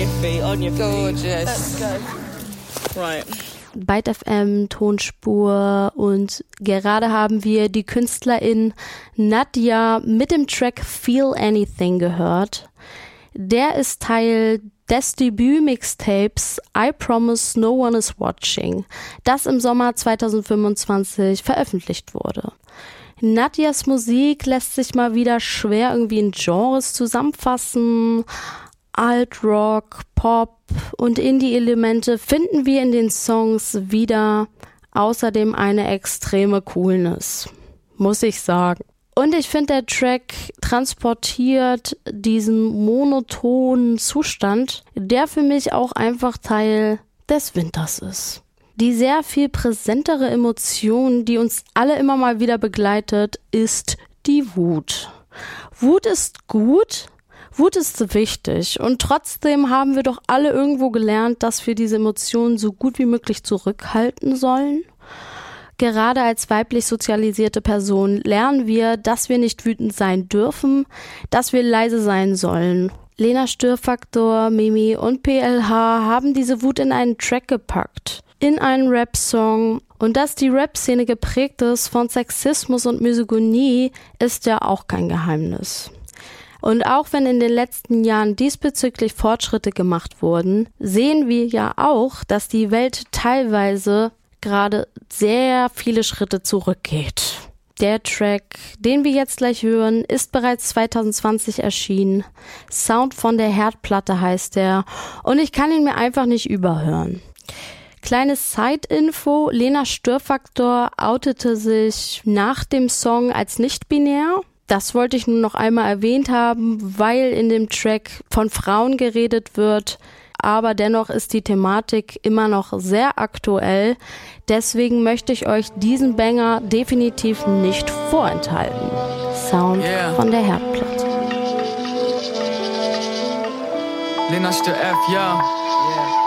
your feet, on your feet. Gorgeous. Let's go. Right. Byte FM, Tonspur, und gerade haben wir die Künstlerin Nadia mit dem Track Feel Anything gehört. Der ist Teil des Debüt-Mixtapes I Promise No One Is Watching, das im Sommer 2025 veröffentlicht wurde. Nadias Musik lässt sich mal wieder schwer irgendwie in Genres zusammenfassen. Alt-Rock, Pop und Indie-Elemente finden wir in den Songs wieder, außerdem eine extreme Coolness, muss ich sagen. Und ich finde, der Track transportiert diesen monotonen Zustand, der für mich auch einfach Teil des Winters ist. Die sehr viel präsentere Emotion, die uns alle immer mal wieder begleitet, ist die Wut. Wut ist gut. Wut ist wichtig und trotzdem haben wir doch alle irgendwo gelernt, dass wir diese Emotionen so gut wie möglich zurückhalten sollen. Gerade als weiblich sozialisierte Person lernen wir, dass wir nicht wütend sein dürfen, dass wir leise sein sollen. Lena Störfaktor, Mimi und PLH haben diese Wut in einen Track gepackt, in einen Rap-Song. Und dass die Rap-Szene geprägt ist von Sexismus und Misogynie, ist ja auch kein Geheimnis. Und auch wenn in den letzten Jahren diesbezüglich Fortschritte gemacht wurden, sehen wir ja auch, dass die Welt teilweise gerade sehr viele Schritte zurückgeht. Der Track, den wir jetzt gleich hören, ist bereits 2020 erschienen. Sound von der Herdplatte heißt er und ich kann ihn mir einfach nicht überhören. Kleines Side-Info, Lena Störfaktor outete sich nach dem Song als nicht-binär. Das wollte ich nur noch einmal erwähnt haben, weil in dem Track von Frauen geredet wird, aber dennoch ist die Thematik immer noch sehr aktuell. Deswegen möchte ich euch diesen Banger definitiv nicht vorenthalten. Sound von der Herdplatte. Lena Stör F, ja.